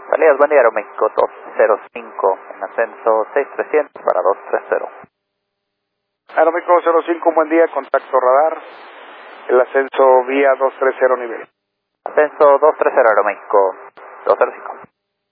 Salidas, buen día, Aeroméxico 205, en ascenso 6300 para 230. Aeroméxico 05, buen día, contacto radar, el ascenso vía 230 nivel. Ascenso 230, Aeroméxico 205.